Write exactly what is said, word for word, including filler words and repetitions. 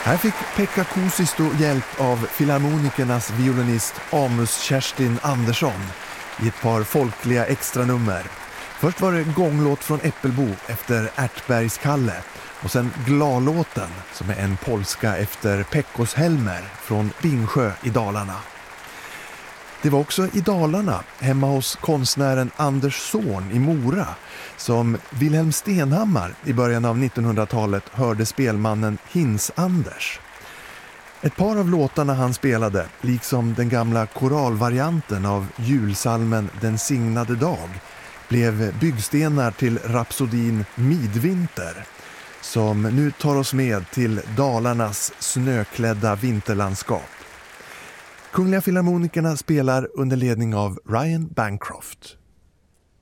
Här fick Pekka Kuusisto hjälp av filharmonikernas violinist Amos Kerstin Andersson i ett par folkliga extranummer. Först var det gånglåt från Äppelbo efter Ärtbergskalle och sen Glalåten som är en polska efter Pekkos Helmer från Bingsjö i Dalarna. Det var också i Dalarna, hemma hos konstnären Anders Zorn i Mora, som Wilhelm Stenhammar i början av nittonhundratalet hörde spelmannen Hins Anders. Ett par av låtarna han spelade, liksom den gamla koralvarianten av julsalmen Den signade dag, blev byggstenar till rapsodin Midvinter, som nu tar oss med till Dalarnas snöklädda vinterlandskap. Kungliga Filharmonikerna spelar under ledning av Ryan Bancroft.